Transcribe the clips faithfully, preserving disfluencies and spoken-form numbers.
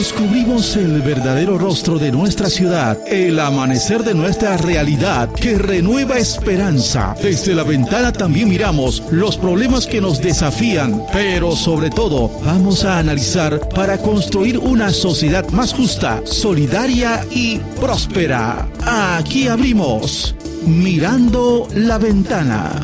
Descubrimos el verdadero rostro de nuestra ciudad, el amanecer de nuestra realidad que renueva esperanza. Desde la ventana también miramos los problemas que nos desafían, pero sobre todo vamos a analizar para construir una sociedad más justa, solidaria y próspera. Aquí abrimos Mirando la Ventana.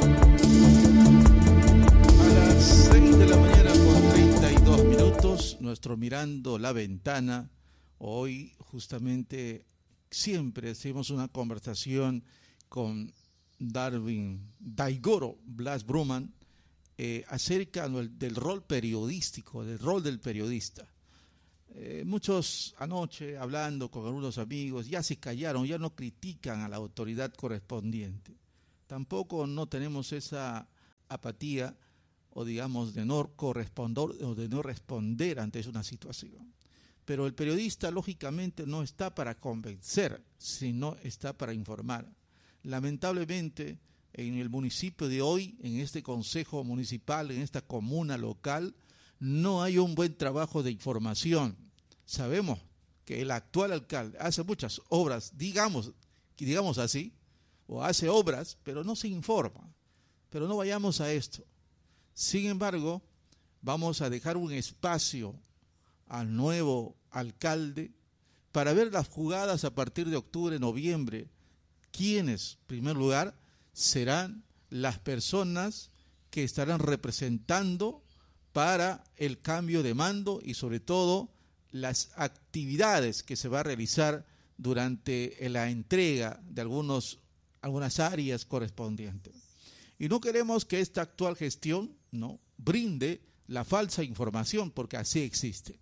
Nuestro Mirando la Ventana, hoy justamente siempre hacemos una conversación con Darwin Daigoro Blas Bruman eh, acerca del rol periodístico, del rol del periodista. Eh, muchos anoche hablando con algunos amigos ya se callaron, ya no critican a la autoridad correspondiente. Tampoco no tenemos esa apatía o digamos de no corresponder o de no responder ante una situación. Pero el periodista lógicamente no está para convencer, sino está para informar. Lamentablemente en el municipio de hoy, en este consejo municipal, en esta comuna local, no hay un buen trabajo de información. Sabemos que el actual alcalde hace muchas obras, digamos, digamos así, o hace obras, pero no se informa. Pero no vayamos a esto. Sin embargo, vamos a dejar un espacio al nuevo alcalde para ver las jugadas a partir de octubre, noviembre. ¿Quiénes, en primer lugar, serán las personas que estarán representando para el cambio de mando y sobre todo las actividades que se va a realizar durante la entrega de algunos, algunas áreas correspondientes? Y no queremos que esta actual gestión no brinde la falsa información, porque así existe.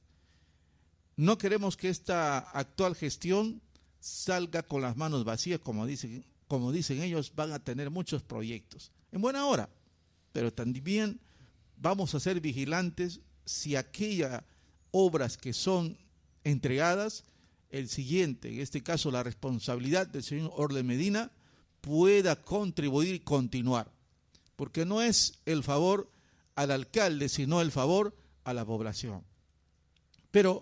No queremos que esta actual gestión salga con las manos vacías, como dicen, como dicen ellos, van a tener muchos proyectos. En buena hora, pero también vamos a ser vigilantes si aquellas obras que son entregadas, el siguiente, en este caso la responsabilidad del señor Orle Medina, pueda contribuir y continuar. Porque no es el favor al alcalde, sino el favor a la población. Pero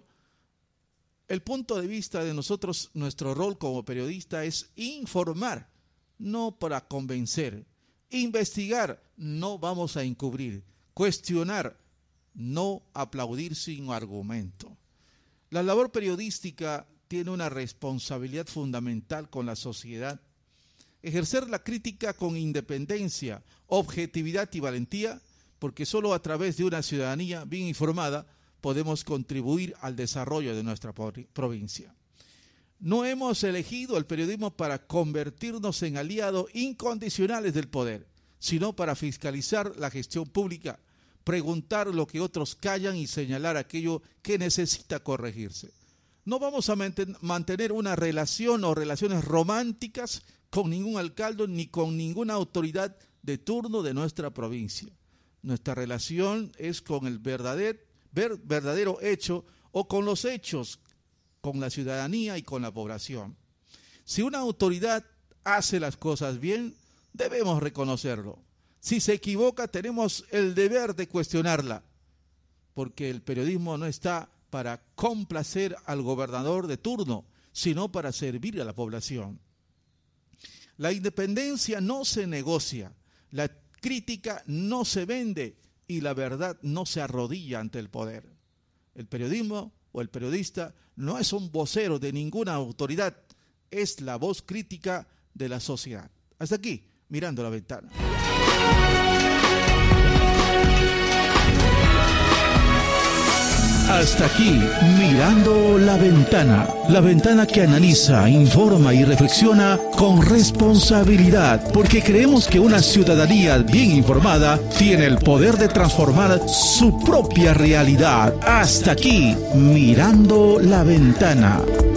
el punto de vista de nosotros, nuestro rol como periodista es informar, no para convencer, investigar, no vamos a encubrir, cuestionar, no aplaudir sin argumento. La labor periodística tiene una responsabilidad fundamental con la sociedad. Ejercer la crítica con independencia, objetividad y valentía, porque solo a través de una ciudadanía bien informada podemos contribuir al desarrollo de nuestra provincia. No hemos elegido el periodismo para convertirnos en aliados incondicionales del poder, sino para fiscalizar la gestión pública, preguntar lo que otros callan y señalar aquello que necesita corregirse. No vamos a mantener una relación o relaciones románticas con ningún alcalde ni con ninguna autoridad de turno de nuestra provincia. Nuestra relación es con el verdadero, ver, verdadero hecho o con los hechos, con la ciudadanía y con la población. Si una autoridad hace las cosas bien, debemos reconocerlo. Si se equivoca, tenemos el deber de cuestionarla, porque el periodismo no está para complacer al gobernador de turno, sino para servir a la población. La independencia no se negocia, la crítica no se vende y la verdad no se arrodilla ante el poder. El periodismo o el periodista no es un vocero de ninguna autoridad, es la voz crítica de la sociedad. Hasta aquí, Mirando la Ventana. Hasta aquí, Mirando la Ventana. La ventana que analiza, informa y reflexiona con responsabilidad, porque creemos que una ciudadanía bien informada tiene el poder de transformar su propia realidad. Hasta aquí, Mirando la Ventana.